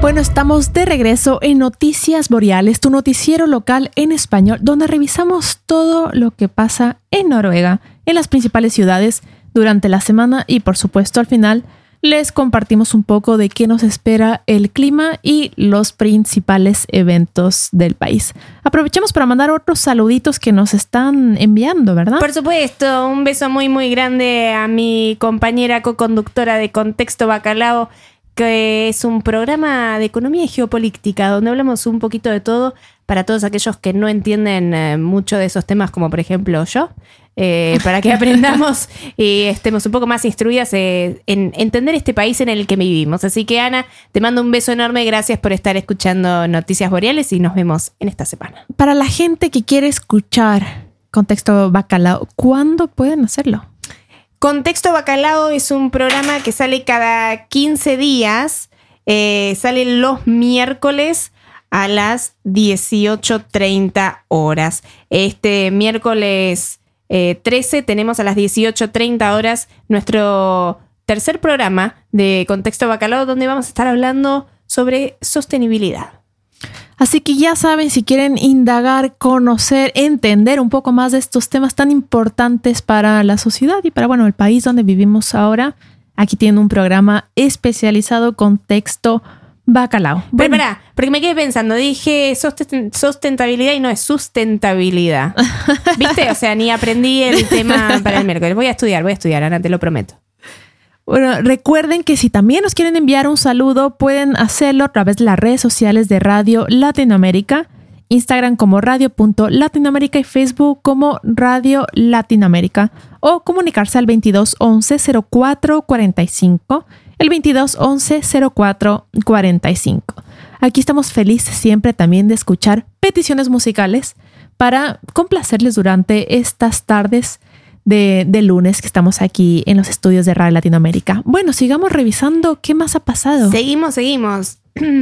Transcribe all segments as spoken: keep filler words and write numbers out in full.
Bueno, estamos de regreso en Noticias Boreales, tu noticiero local en español, donde revisamos todo lo que pasa en Noruega, en las principales ciudades durante la semana y, por supuesto, al final les compartimos un poco de qué nos espera el clima y los principales eventos del país. Aprovechemos para mandar otros saluditos que nos están enviando, ¿verdad? Por supuesto, un beso muy muy grande a mi compañera co-conductora de Contexto Bacalao, que es un programa de economía y geopolítica donde hablamos un poquito de todo para todos aquellos que no entienden eh, mucho de esos temas, como por ejemplo yo, eh, para que aprendamos y estemos un poco más instruidas eh, en entender este país en el que vivimos. Así que, Ana, te mando un beso enorme, gracias por estar escuchando Noticias Boreales y nos vemos en esta semana. Para la gente que quiere escuchar Contexto Bacalao, ¿cuándo pueden hacerlo? Contexto Bacalao es un programa que sale cada quince días, eh, sale los miércoles a las dieciocho treinta horas. Este miércoles eh, trece tenemos a las dieciocho treinta horas nuestro tercer programa de Contexto Bacalao, donde vamos a estar hablando sobre sostenibilidad. Así que ya saben, si quieren indagar, conocer, entender un poco más de estos temas tan importantes para la sociedad y para, bueno, el país donde vivimos ahora, aquí tienen un programa especializado Contexto Bacalao. Bueno. Pero pará, porque me quedé pensando, dije sustentabilidad y no es sustentabilidad. ¿Viste? O sea, ni aprendí el tema para el miércoles. Voy a estudiar, voy a estudiar, Ana, te lo prometo. Bueno, recuerden que si también nos quieren enviar un saludo, pueden hacerlo a través de las redes sociales de Radio Latinoamérica, Instagram como radio punto latinoamérica y Facebook como Radio Latinoamérica, o comunicarse al veintidós once cero cuatro cuarenta y cinco, el veintidós once cero cuatro cuarenta y cinco. Aquí estamos felices siempre también de escuchar peticiones musicales para complacerles durante estas tardes De, de lunes que estamos aquí en los estudios de Radio Latinoamérica. Bueno, sigamos revisando qué más ha pasado. Seguimos, seguimos.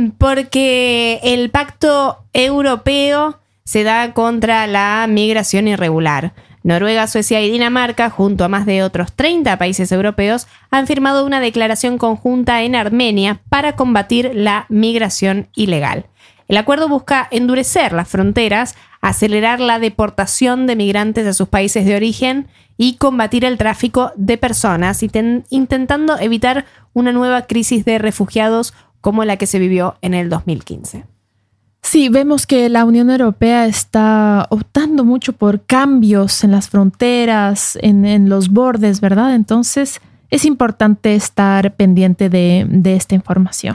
Porque el pacto europeo se da contra la migración irregular. Noruega, Suecia y Dinamarca, junto a más de otros treinta países europeos, han firmado una declaración conjunta en Armenia para combatir la migración ilegal. El acuerdo busca endurecer las fronteras, acelerar la deportación de migrantes a sus países de origen y combatir el tráfico de personas, intentando evitar una nueva crisis de refugiados como la que se vivió en el dos mil quince. Sí, vemos que la Unión Europea está optando mucho por cambios en las fronteras, en, en los bordes, ¿verdad? Entonces es importante estar pendiente de, de esta información.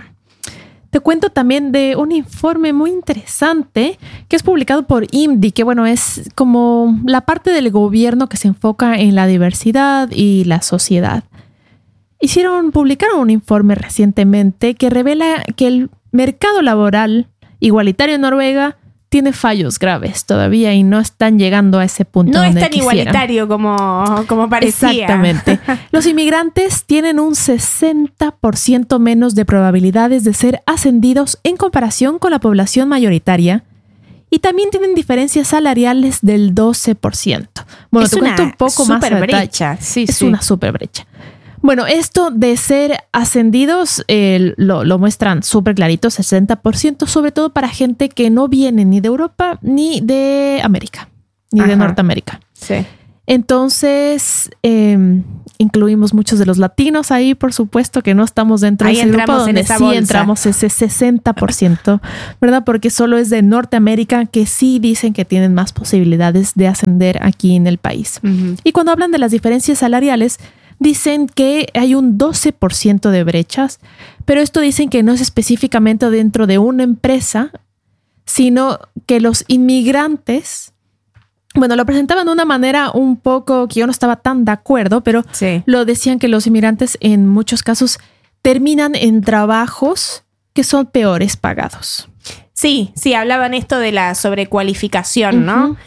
Te cuento también de un informe muy interesante que es publicado por I M D I, que bueno, es como la parte del gobierno que se enfoca en la diversidad y la sociedad. Hicieron, publicaron un informe recientemente que revela que el mercado laboral igualitario en Noruega tiene fallos graves todavía y no están llegando a ese punto. No donde es tan quisieran. Igualitario como, como parecía. Exactamente. Los inmigrantes tienen un sesenta por ciento menos de probabilidades de ser ascendidos en comparación con la población mayoritaria y también tienen diferencias salariales del doce por ciento. Bueno, es te cuento un poco más super a detalle. brecha. Sí, es sí. una súper brecha. Bueno, esto de ser ascendidos eh, lo, lo muestran súper clarito, sesenta por ciento, sobre todo para gente que no viene ni de Europa ni de América, ni Ajá. de Norteamérica. Sí. Entonces, eh, incluimos muchos de los latinos ahí, por supuesto, que no estamos dentro ahí de ese grupo donde sí bolsa. entramos ese sesenta por ciento, ¿verdad? Porque solo es de Norteamérica que sí dicen que tienen más posibilidades de ascender aquí en el país. Uh-huh. Y cuando hablan de las diferencias salariales, dicen que hay un doce por ciento de brechas, pero esto dicen que no es específicamente dentro de una empresa, sino que los inmigrantes, bueno, lo presentaban de una manera un poco que yo no estaba tan de acuerdo, pero sí. lo decían que los inmigrantes en muchos casos terminan en trabajos que son peores pagados. Sí, sí, hablaban esto de la sobrecualificación, uh-huh. ¿no?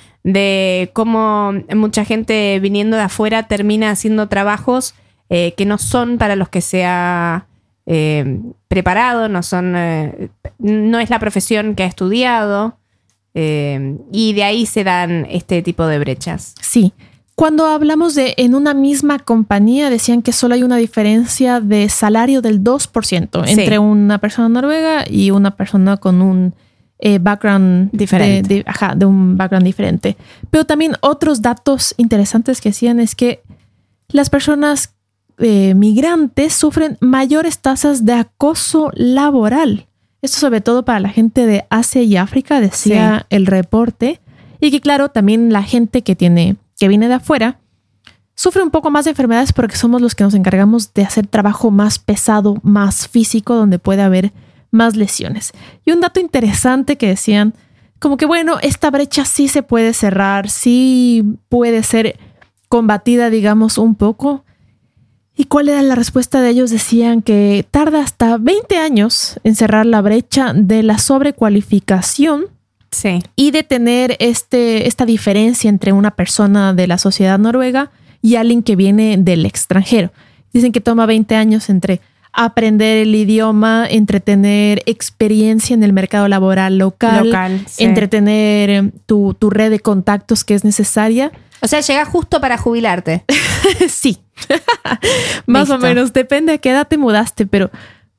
De cómo mucha gente viniendo de afuera termina haciendo trabajos eh, que no son para los que se ha eh, preparado, no son, eh, no es la profesión que ha estudiado, eh, y de ahí se dan este tipo de brechas. Sí, Cuando hablamos de en una misma compañía, decían que solo hay una diferencia de salario del dos por ciento sí. entre una persona noruega y una persona con un eh, background diferente. De, de, ajá, de un background diferente. Pero también otros datos interesantes que decían es que las personas eh, migrantes sufren mayores tasas de acoso laboral. Esto sobre todo para la gente de Asia y África, decía sí. el reporte. Y que claro, también la gente que tiene... que viene de afuera, sufre un poco más de enfermedades porque somos los que nos encargamos de hacer trabajo más pesado, más físico, donde puede haber más lesiones. Y un dato interesante que decían, como que bueno, esta brecha sí se puede cerrar, sí puede ser combatida, digamos, un poco. ¿Y cuál era la respuesta de ellos? Decían que tarda hasta veinte años en cerrar la brecha de la sobrecualificación. Sí. Y de tener este, esta diferencia entre una persona de la sociedad noruega y alguien que viene del extranjero. Dicen que toma veinte años entre aprender el idioma, entre tener experiencia en el mercado laboral local, local sí. entre tener tu, tu red de contactos que es necesaria. O sea, llegas justo para jubilarte. Sí. Más Listo. O menos. Depende a qué edad te mudaste, pero...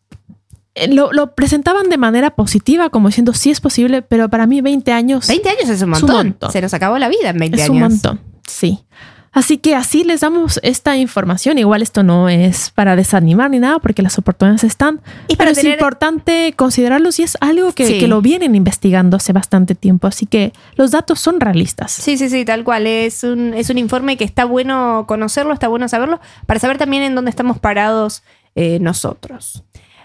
Lo, lo presentaban de manera positiva, como diciendo sí es posible, pero para mí veinte años... veinte años es un montón. Es un montón. Se nos acabó la vida en veinte es años. Es un montón, sí. Así que así les damos esta información. Igual esto no es para desanimar ni nada, porque las oportunidades están. Y pero tener... es importante considerarlos y es algo que, sí. que lo vienen investigando hace bastante tiempo. Así que los datos son realistas. Sí, sí, sí, tal cual. Es un, es un informe que está bueno conocerlo, está bueno saberlo, para saber también en dónde estamos parados eh, nosotros.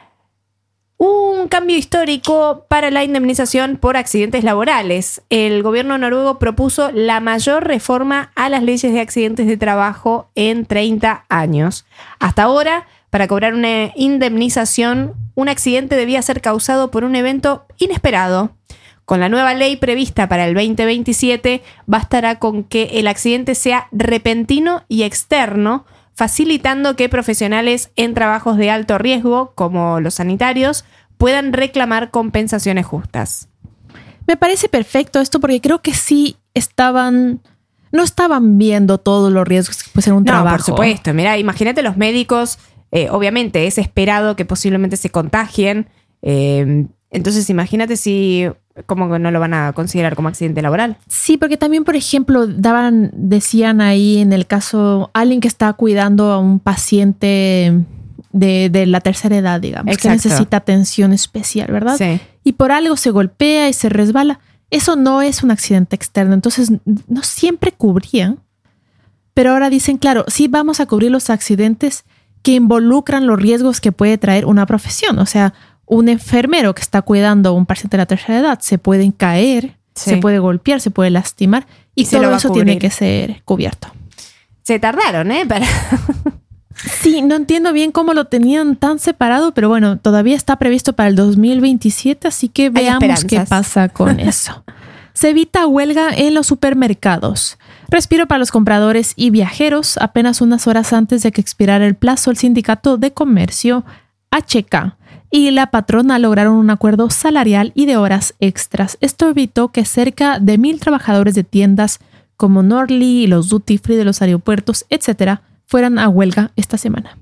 Un cambio histórico para la indemnización por accidentes laborales. El gobierno noruego propuso la mayor reforma a las leyes de accidentes de trabajo en treinta años. Hasta ahora, para cobrar una indemnización, un accidente debía ser causado por un evento inesperado. Con la nueva ley prevista para el veinte veintisiete, bastará con que el accidente sea repentino y externo, facilitando que profesionales en trabajos de alto riesgo, como los sanitarios, puedan reclamar compensaciones justas. Me parece perfecto esto porque creo que sí estaban... No estaban viendo todos los riesgos que puede ser un no, trabajo. No, por supuesto. Mira, imagínate los médicos. Eh, obviamente es esperado que posiblemente se contagien. Eh, entonces imagínate si... ¿Cómo que no lo van a considerar como accidente laboral? Sí, porque también, por ejemplo, daban, decían ahí en el caso, alguien que está cuidando a un paciente de, de la tercera edad, digamos, Exacto. que necesita atención especial, ¿verdad? Sí. Y por algo se golpea y se resbala. Eso no es un accidente externo, entonces no siempre cubrían. Pero ahora dicen, claro, sí vamos a cubrir los accidentes que involucran los riesgos que puede traer una profesión, o sea... Un enfermero que está cuidando a un paciente de la tercera edad se puede caer, sí. se puede golpear, se puede lastimar y, y todo eso tiene que ser cubierto. Se tardaron, ¿eh? Para... Sí, no entiendo bien cómo lo tenían tan separado, pero bueno, todavía está previsto para el dos mil veintisiete, así que veamos qué pasa con eso. Se evita huelga en los supermercados. Respiro para los compradores y viajeros. Apenas unas horas antes de que expirara el plazo, el Sindicato de Comercio, H K, y la patrona lograron un acuerdo salarial y de horas extras. Esto evitó que cerca de mil trabajadores de tiendas como Norli y los duty free de los aeropuertos, etcétera, fueran a huelga esta semana.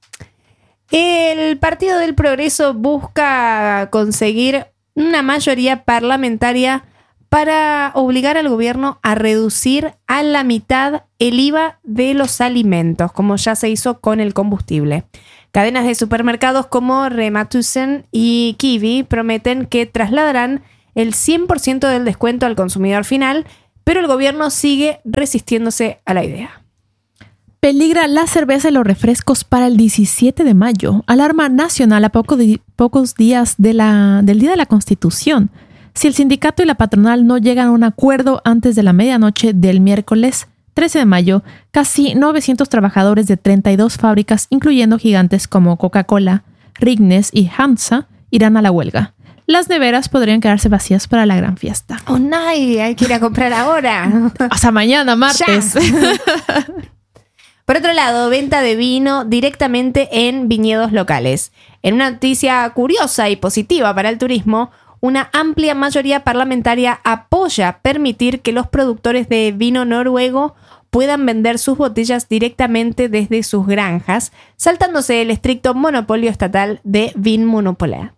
El Partido del Progreso busca conseguir una mayoría parlamentaria para obligar al gobierno a reducir a la mitad el I V A de los alimentos, como ya se hizo con el combustible. Cadenas de supermercados como Rema-Tusen y Kiwi prometen que trasladarán el cien por ciento del descuento al consumidor final, pero el gobierno sigue resistiéndose a la idea. Peligra la cerveza y los refrescos para el diecisiete de mayo. Alarma nacional a poco di- pocos días de la, del Día de la Constitución. Si el sindicato y la patronal no llegan a un acuerdo antes de la medianoche del miércoles trece de mayo, casi novecientos trabajadores de treinta y dos fábricas, incluyendo gigantes como Coca-Cola, Ringnes y Hansa, irán a la huelga. Las neveras podrían quedarse vacías para la gran fiesta. ¡Oh, no! Hay que ir a comprar ahora. Hasta mañana, martes. Por otro lado, venta de vino directamente en viñedos locales. En una noticia curiosa y positiva para el turismo, una amplia mayoría parlamentaria apoya permitir que los productores de vino noruego puedan vender sus botellas directamente desde sus granjas, saltándose el estricto monopolio estatal de Vinmonopolet.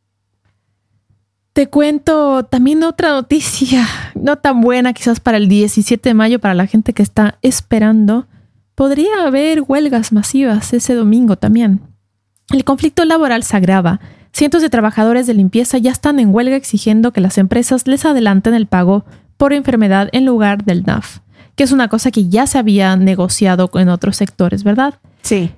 Te cuento también otra noticia, no tan buena quizás para el diecisiete de mayo, para la gente que está esperando. Podría haber huelgas masivas ese domingo también. El conflicto laboral se agrava. Cientos de trabajadores de limpieza ya están en huelga exigiendo que las empresas les adelanten el pago por enfermedad en lugar del N A F, que es una cosa que ya se había negociado en otros sectores, ¿verdad? Sí.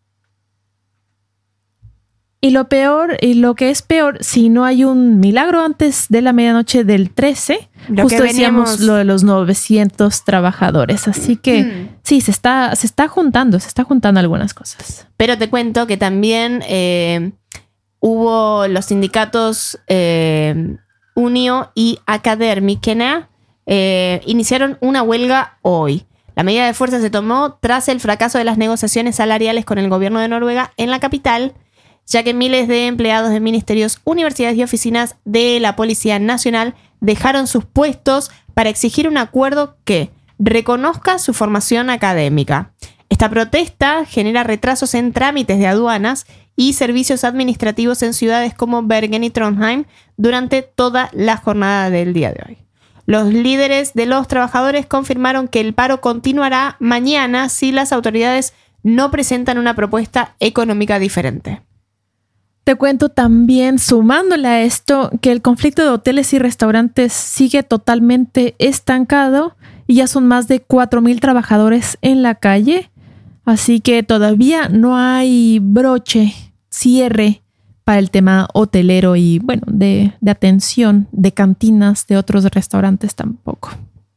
Y lo peor, y lo que es peor, si no hay un milagro antes de la medianoche del trece, lo justo que veníamos... decíamos lo de los novecientos trabajadores. Así que mm. sí, se está, se está juntando, se está juntando algunas cosas. Pero te cuento que también eh, hubo los sindicatos eh, Unio y Akademikerne eh, iniciaron una huelga hoy. La medida de fuerza se tomó tras el fracaso de las negociaciones salariales con el gobierno de Noruega en la capital, ya que miles de empleados de ministerios, universidades y oficinas de la Policía Nacional dejaron sus puestos para exigir un acuerdo que reconozca su formación académica. Esta protesta genera retrasos en trámites de aduanas y servicios administrativos en ciudades como Bergen y Trondheim durante toda la jornada del día de hoy. Los líderes de los trabajadores confirmaron que el paro continuará mañana si las autoridades no presentan una propuesta económica diferente. Te cuento también, sumándole a esto, que el conflicto de hoteles y restaurantes sigue totalmente estancado y ya son más de cuatro mil trabajadores en la calle. Así que todavía no hay broche, cierre para el tema hotelero y, bueno, de, de atención, de cantinas, de otros restaurantes tampoco.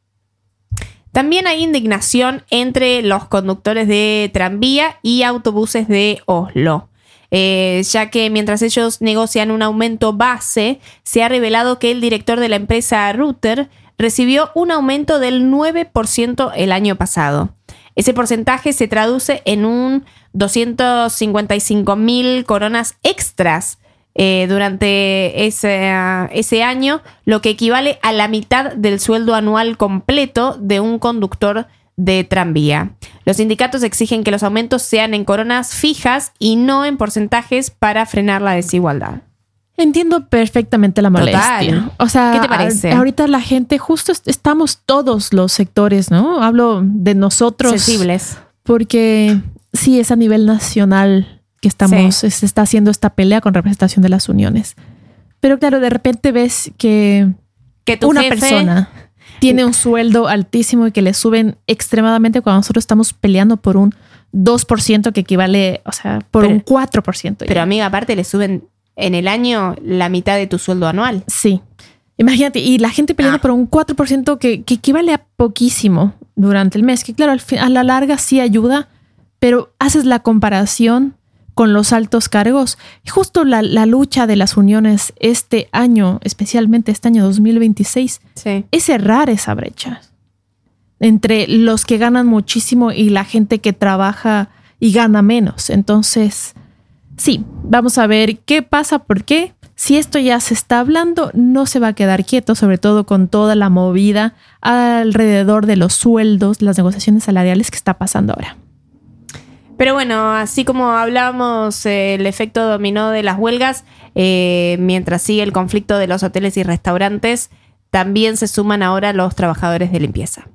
También hay indignación entre los conductores de tranvía y autobuses de Oslo. Eh, ya que mientras ellos negocian un aumento base, se ha revelado que el director de la empresa Ruter recibió un aumento del nueve por ciento el año pasado. Ese porcentaje se traduce en un doscientas cincuenta y cinco mil coronas extras eh, durante ese, uh, ese año, lo que equivale a la mitad del sueldo anual completo de un conductor de tranvía. Los sindicatos exigen que los aumentos sean en coronas fijas y no en porcentajes para frenar la desigualdad. Entiendo perfectamente la molestia. Total. O sea, ¿Qué te parece? A, ahorita la gente, justo est- estamos todos los sectores, ¿no? Hablo de nosotros. Sensibles. Porque sí, es a nivel nacional que estamos, Sí. se está haciendo esta pelea con representación de las uniones. Pero claro, de repente ves que, que tu una jefe... persona tiene un sueldo altísimo y que le suben extremadamente cuando nosotros estamos peleando por un dos por ciento que equivale, o sea, por pero, un cuatro por ciento. Pero amiga, aparte le suben en el año la mitad de tu sueldo anual. Sí. Imagínate, y la gente peleando ah. por un cuatro por ciento que, que equivale a poquísimo durante el mes, que claro, al fin, a la larga sí ayuda, pero haces la comparación con los altos cargos. Y justo la, la lucha de las uniones este año, especialmente este año dos mil veintiséis, sí. es cerrar esa brecha entre los que ganan muchísimo y la gente que trabaja y gana menos. Entonces, sí, vamos a ver qué pasa, porque si esto ya se está hablando, no se va a quedar quieto, sobre todo con toda la movida alrededor de los sueldos, las negociaciones salariales que está pasando ahora. Pero bueno, así como hablábamos eh, el efecto dominó de las huelgas, eh, mientras sigue el conflicto de los hoteles y restaurantes, también se suman ahora los trabajadores de limpieza.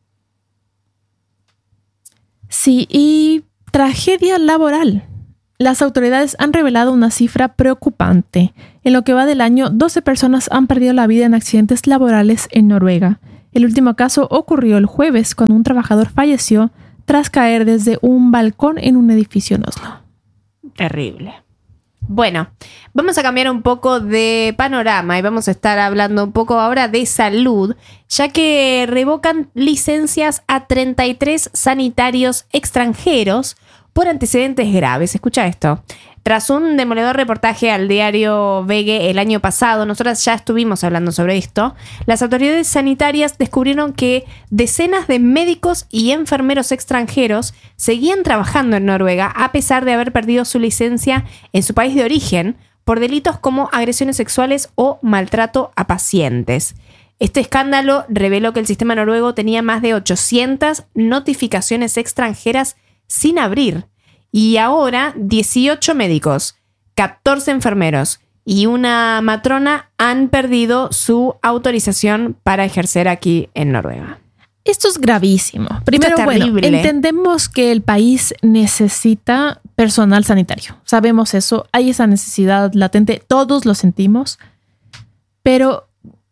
Sí, y tragedia laboral. Las autoridades han revelado una cifra preocupante. En lo que va del año, doce personas han perdido la vida en accidentes laborales en Noruega. El último caso ocurrió el jueves, cuando un trabajador falleció tras caer desde un balcón en un edificio en Oslo. Terrible. Bueno, vamos a cambiar un poco de panorama y vamos a estar hablando un poco ahora de salud, ya que revocan licencias a treinta y tres sanitarios extranjeros por antecedentes graves. Escucha esto. Tras un demoledor reportaje al diario V G el año pasado, nosotras ya estuvimos hablando sobre esto, las autoridades sanitarias descubrieron que decenas de médicos y enfermeros extranjeros seguían trabajando en Noruega a pesar de haber perdido su licencia en su país de origen por delitos como agresiones sexuales o maltrato a pacientes. Este escándalo reveló que el sistema noruego tenía más de ochocientas notificaciones extranjeras sin abrir. Y ahora dieciocho médicos, catorce enfermeros y una matrona han perdido su autorización para ejercer aquí en Noruega. Esto es gravísimo. Primero, Esto es bueno, terrible. entendemos que el país necesita personal sanitario. Sabemos eso. Hay esa necesidad latente. Todos lo sentimos. Pero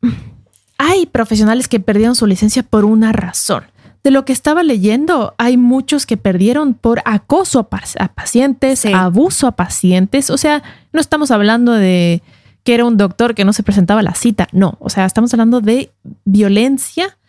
hay profesionales que perdieron su licencia por una razón. De lo que estaba leyendo, hay muchos que perdieron por acoso a, pa- a pacientes, Sí. abuso a pacientes. O sea, no estamos hablando de que era un doctor que no se presentaba a la cita. No, o sea, estamos hablando de violencia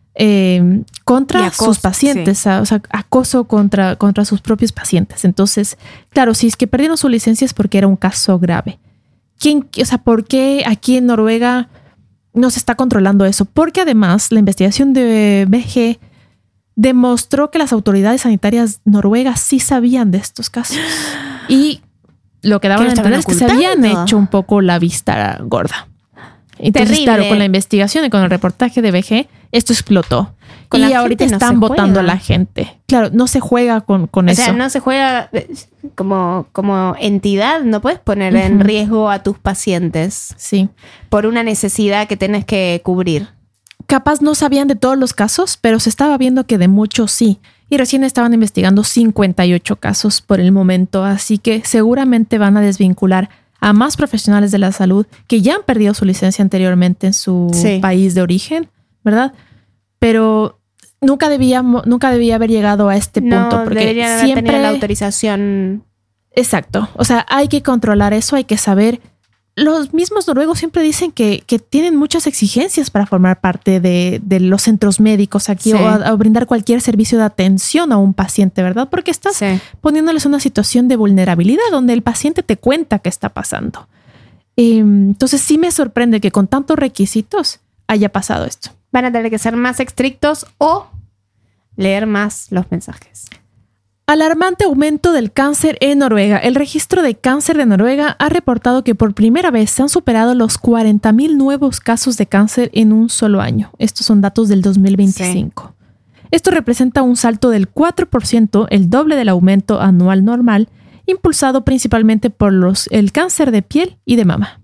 eh, contra Y acoso, sus pacientes, sí. a- o sea, acoso contra, contra sus propios pacientes. Entonces, claro, si es que perdieron su licencia es porque era un caso grave. ¿Quién, o sea, por qué aquí en Noruega no se está controlando eso? Porque además la investigación de B G demostró que las autoridades sanitarias noruegas sí sabían de estos casos y lo que daban ¿Que a lo entender es estaban que se habían ocultando? hecho un poco la vista gorda. Entonces, Terrible. claro, con la investigación y con el reportaje de B G, esto explotó. Con y la ahorita gente no están se votando a juega. la gente. Claro, no se juega con, con O eso. sea, no se juega eh, como, como entidad, no puedes poner en Ujú. riesgo a tus pacientes Sí. por una necesidad que tenés que cubrir. Capaz no sabían de todos los casos, pero se estaba viendo que de muchos sí. Y recién estaban investigando cincuenta y ocho casos por el momento, así que seguramente van a desvincular a más profesionales de la salud que ya han perdido su licencia anteriormente en su Sí. país de origen, ¿verdad? Pero nunca debía, nunca debía haber llegado a este punto, No porque deberían haber siempre... tenido la autorización. Exacto. O sea, hay que controlar eso, hay que saber. Los mismos noruegos siempre dicen que, que tienen muchas exigencias para formar parte de, de los centros médicos aquí Sí. o a, a brindar cualquier servicio de atención a un paciente, ¿verdad? Porque estás Sí. poniéndoles una situación de vulnerabilidad donde el paciente te cuenta qué está pasando. Eh, entonces sí me sorprende que con tantos requisitos haya pasado esto. Van a tener que ser más estrictos o leer más los mensajes. Alarmante aumento del cáncer en Noruega. El registro de cáncer de Noruega ha reportado que por primera vez se han superado los cuarenta mil nuevos casos de cáncer en un solo año. Estos son datos del dos mil veinticinco. Sí. Esto representa un salto del cuatro por ciento, el doble del aumento anual normal, impulsado principalmente por los, el cáncer de piel y de mama.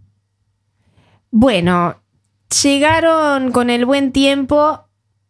Bueno, llegaron con el buen tiempo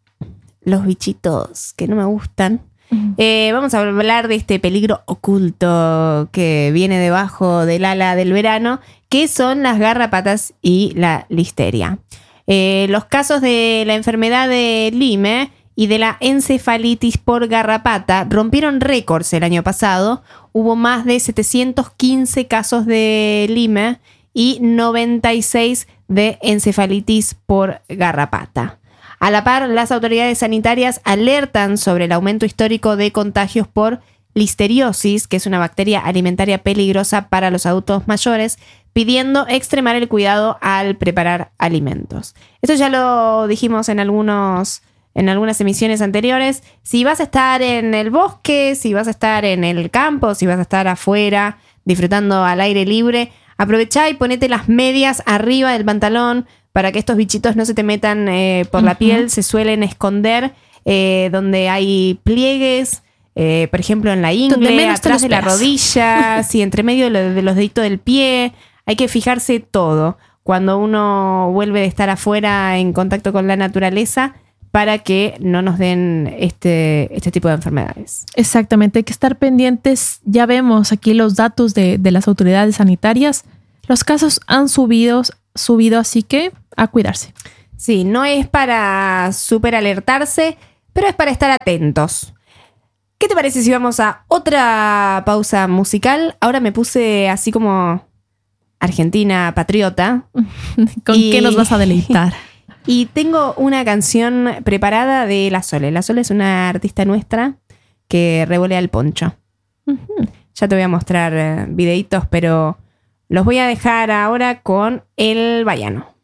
los bichitos que no me gustan. Eh, vamos a hablar de este peligro oculto que viene debajo del ala del verano, que son las garrapatas y la listeria. Eh, los casos de la enfermedad de Lyme y de la encefalitis por garrapata rompieron récords el año pasado. Hubo más de setecientos quince casos de Lyme y noventa y seis de encefalitis por garrapata. A la par, las autoridades sanitarias alertan sobre el aumento histórico de contagios por listeriosis, que es una bacteria alimentaria peligrosa para los adultos mayores, pidiendo extremar el cuidado al preparar alimentos. Esto ya lo dijimos en algunos, en algunas emisiones anteriores. Si vas a estar en el bosque, si vas a estar en el campo, si vas a estar afuera disfrutando al aire libre, aprovechá y ponete las medias arriba del pantalón para que estos bichitos no se te metan eh, por uh-huh. la piel. Se suelen esconder eh, donde hay pliegues, eh, por ejemplo en la ingle, atrás de la rodilla, sí, entre medio de, lo, de los deditos del pie. Hay que fijarse todo cuando uno vuelve de estar afuera en contacto con la naturaleza para que no nos den este, este tipo de enfermedades. Exactamente, hay que estar pendientes. Ya vemos aquí los datos de, de las autoridades sanitarias. Los casos han subido, subido, así que a cuidarse. Sí, no es para súper alertarse, pero es para estar atentos. ¿Qué te parece si vamos a otra pausa musical? Ahora me puse así como argentina patriota. ¿Con y... qué nos vas a deleitar? Y tengo una canción preparada de La Sole. La Sole es una artista nuestra que revolea el poncho. Uh-huh. Ya te voy a mostrar videitos, pero los voy a dejar ahora con El Baiano.